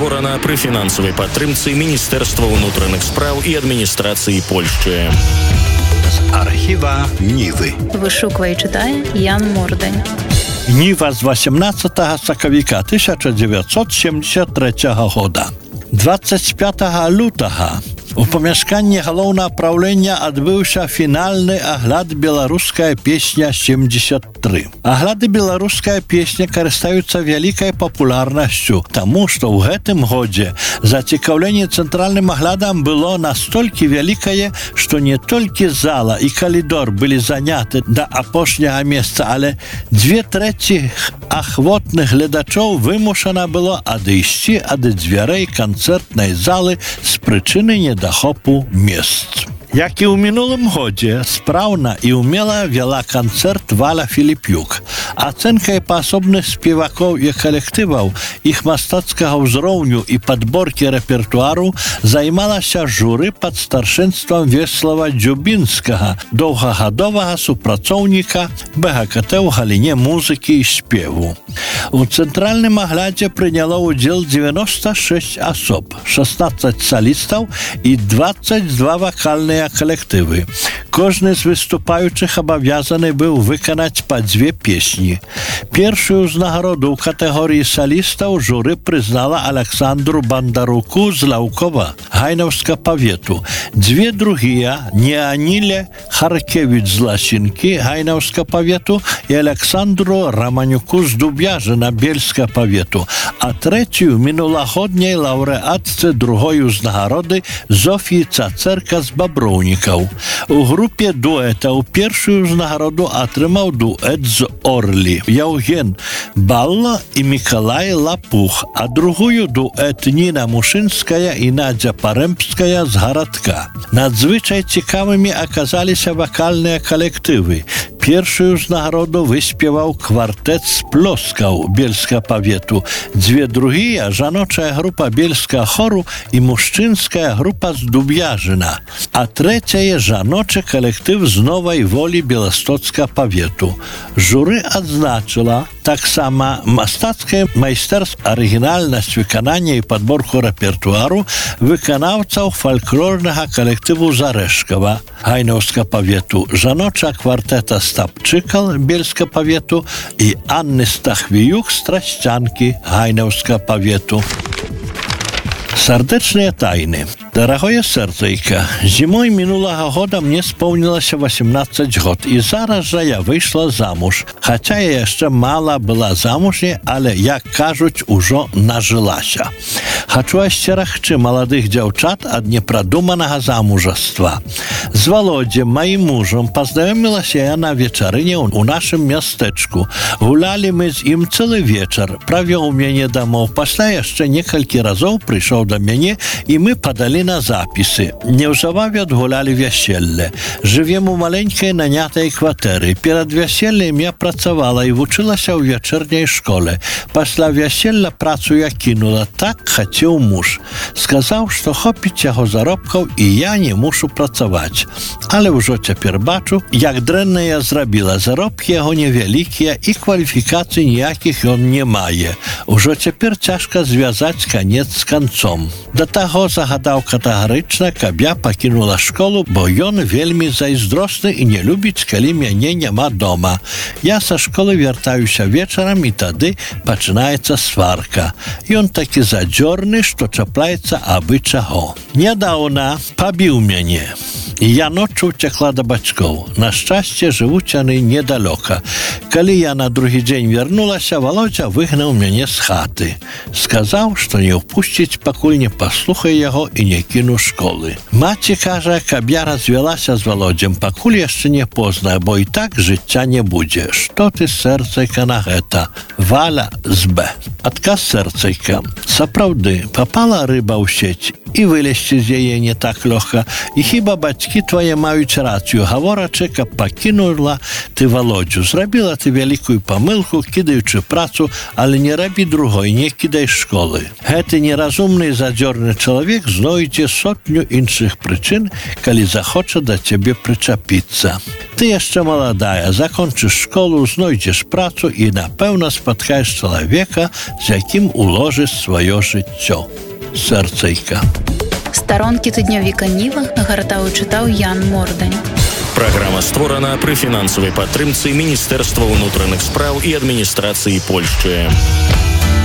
створана пры фінансавай падтрымцы Міністэрства ўнутраных спраў і адміністрацыі Польшчы. З архіва Нівы. Вышуквае і чытае Ян Мордань. Ніва з 18 сакавіка 1973 года. 25 лютага у памяшканні галоўнага праўлення адбыўся фінальны агляд «Беларуская песня 73». Агляды «Беларуская песня» карыстаюцца вялікай папулярнасцю, таму што ў гэтым годзе зацікаўленне цэнтральным аглядам было настолькі вялікае, што не толькі зала і калідор былі заняты да апошняга месца, але 2/3 ахвотных гледачоў вымушана было адысці ад дзвярэй канцэртнай залы з прычыны недахопу мест. Як і ў мінулым годзе, спраўна і ўмела вяла канцэрт Валя Філіпюк. Ацэнкай паасобных спевакоў і калектываў, іх мастацкага ўзроўню і падборкі рэпертуару займалася журы пад старшынствам Веслава Дзюбінскага, доўгагадовага супрацоўніка БГКТ ў галіне музыкі і спеву. У цэнтральным аглядзе прыняло ўдзел 96 асоб, 16 салістаў і 22 вакальныя калектывы. Кожны з выступаючых абавязаны быў выканаць па 2 песні. Першую ўзнагароду ў катэгорыі салістаў журы прызнала Александру Бандаруку з Лаўкова, Гайнаўска павету. 2 другія Неаніле Харкевіч з Ласінкі, Гайнаўска павету, і Александру Раманюку з Дуб'яжына, Бельска павету, а трэцюю мінулагодняй лаўрэатцы другой узнагароды Зофіі Цацэрка з Баброўнікаў. У групе дуэтаў першую ўзнагароду атрымаў дуэт з Орлі Яўген Балла і Мікалай Лапух, а другую дуэт Ніна Мушынская і Надзя Парэмпская з гарадка. Надзвычай цікавымі аказаліся вакальныя калектывы. Першую ўзнагароду выспеваў квартэт з Плоскаў, Бельска павету. 2 другія жаночая група Бельска хору і мужчынская група з Дуб'яжына. А трэцяе жаночы калектыв з Новай Волі Беластоцка павету. Журы адзначыла таксама мастацкае майстэрства, арыгінальнасць выканання і падборку рэпертуару выканаўцаў фальклорнага калектыву Зарэшкава, Гайнаўска павету, жаноча квартэта Стапчыкал, Бельска павету і Анны Стахвіюк з Трасцянкі, Гайнаўска павету. Сардэчныя тайны. Дарагое сэрцайка, зімой мінулага года мне споўнілася 18 год, і зараз жа я выйшла замуж. Хаця я яшчэ мала была замужняй, але, як кажуць, ужо нажылася. Хачу асцерагчы маладых дзяўчат ад непрадуманага замужаства. З Володзем, маім мужам, пазнаёмілася я на вечарыне ў нашым мястэчку. Гулялі мы з ім цэлы вечар, правёў мяне дамоў, пасля яшчэ некалькі разоў прыйшоў да мяне, і мы падалі на запісы. Неўзабаве адгулялі вяселле. Жывем у маленькай нанятай кватэры. Перад вяселлем я працавала і вучылася ў вячэрняй школе. Пасля вяселля працу я кінула, так хацеў муж. Сказаў, што хопіць яго заробкаў і я не мушу працаваць. Але ўжо цяпер бачу, як дрэнна я зрабіла. Заробкі яго невялікія і кваліфікацый ніякіх ён не мае. Ужо цяпер цяжка звязаць канец з канцом. Да таго загадаў катэгарычна, каб я пакінула школу, бо ён вельмі зайздросны і не любіць, калі мяне няма дома. Я са школы вяртаюся вечарам, і тады пачынаецца сварка. Ён такі задзёрны, што чапляецца абы чаго. Нядаўна пабіў мяне. І я ноччу уцякла да бацькоў. На шчасце, жывуць яны недалёка. Калі я на другі дзень вярнулася, Володзя выгнаў мяне з хаты. Сказаў, што не ўпусціць, пакуль не паслухае яго і не кіну школы. Маці кажа, каб я развялася з Володзем, пакуль яшчэ не позна, бо і так жыцця не будзе. Што ты, сэрцайка, на гэта? Валя з Б. Адказ сэрцайка. Сапраўды, папала рыба ў сеть, І вилезти з яе не так лёгка. І хіба бацькі твае маюць рацыю, гаворачы, каб пакінула ты Володю. Зрабіла ты вялікую памылку, кідаючы працу, але не рабі другой, не кідай школы. Гэты неразумны задзёрны чалавек знойдзе сотню іншых прычын, калі захоча да цябе прычапіцца. Ты яшчэ маладая, закончыш школу, знойдзеш працу і, напэўна, спаткаеш чалавека, з якім уложыш сваё жыццё. Серцейка. Старонкі тыднёвіка Ніва гартаў і чытаў Ян Мордань. Праграма створана пры фінансавай падтрымцы Міністэрства ўнутраных спраў і адміністрацыі Польшчы.